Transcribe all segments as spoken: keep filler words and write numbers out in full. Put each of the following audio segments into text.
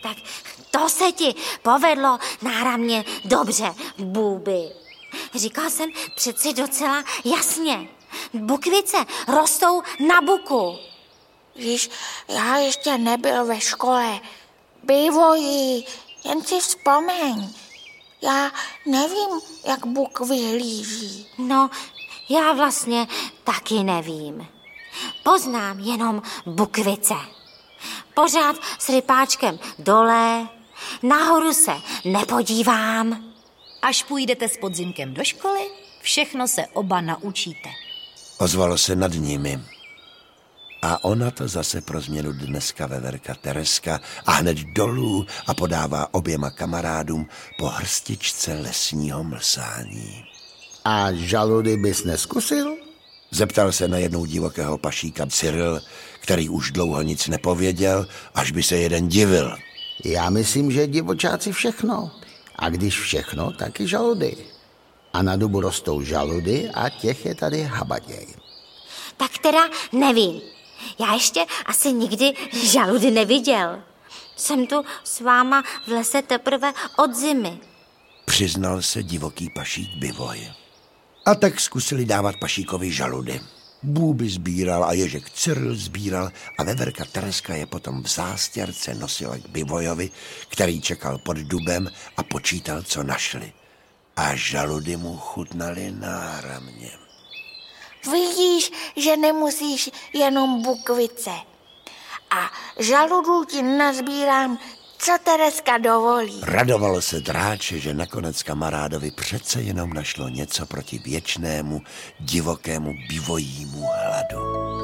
Tak to se ti povedlo náramně dobře, Bůby. Říkal jsem přeci docela jasně. Bukvice rostou na buku. Víš, já ještě nebyl ve škole. Bývoji, jen si vzpomeň. Já nevím, jak buk vyhlíží. No, já vlastně taky nevím. Poznám jenom bukvice. Pořád s rypáčkem dole, nahoru se nepodívám. Až půjdete s Podzimkem do školy, všechno se oba naučíte. Ozvalo se nad nimi. A ona to zase pro změnu dneska veverka Tereska a hned dolů a podává oběma kamarádům po hrstičce lesního mlsání. A žaludy bys neskusil? Zeptal se na jednou divokého pašíka Cyril, který už dlouho nic nepověděl, až by se jeden divil. Já myslím, že divočáci všechno. A když všechno, tak i žaludy. A na dubu rostou žaludy a těch je tady habaděj. Tak teda nevím. Já ještě asi nikdy žaludy neviděl. Jsem tu s váma v lese teprve od zimy. Přiznal se divoký pašík Bivoj. A tak zkusili dávat pašíkovi žaludy. Bůby sbíral a Ježek Cyril sbíral a veverka Tereska je potom v zástěrce nosila k Bivojovi, který čekal pod dubem a počítal, co našli. A žaludy mu chutnaly náramně. Vidíš, že nemusíš jenom bukvice. A žaludů ti nazbírám, co Tereska dovolí. Radovalo se dráče, že nakonec kamarádovi přece jenom našlo něco proti věčnému, divokému bivojímu hladu.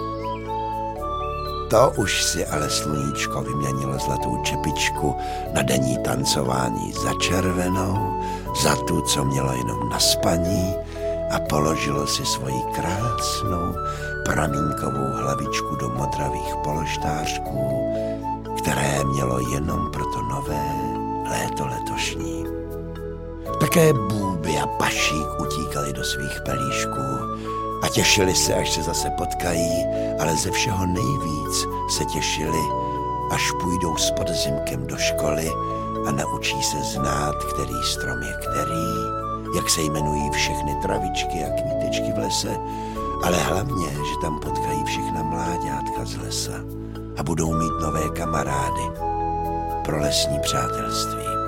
To už si ale sluníčko vyměnilo zlatou čepičku na denní tancování za červenou, za tu, co mělo jenom na spaní, a položilo si svoji krásnou pramínkovou hlavičku do modravých polštářků, které mělo jenom pro to nové léto letošní. Také Bůby a Pašík utíkali do svých pelíšků a těšili se, až se zase potkají, ale ze všeho nejvíc se těšili, až půjdou s Podzimkem do školy a naučí se znát, který strom je který, jak se jmenují všechny travičky a kvítičky v lese, ale hlavně, že tam potkají všechna mláďátka z lesa a budou mít nové kamarády pro lesní přátelství.